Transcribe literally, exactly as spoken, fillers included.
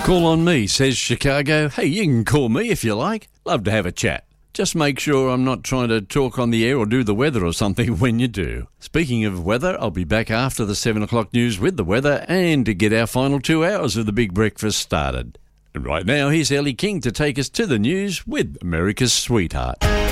Call on me, says Chicago. Hey, you can call me if you like. Love to have a chat. Just make sure I'm not trying to talk on the air or do the weather or something when you do. Speaking of weather, I'll be back after the seven o'clock news with the weather and to get our final two hours of the Big Breakfast started. And right now, here's Ellie King to take us to the news with America's Sweetheart.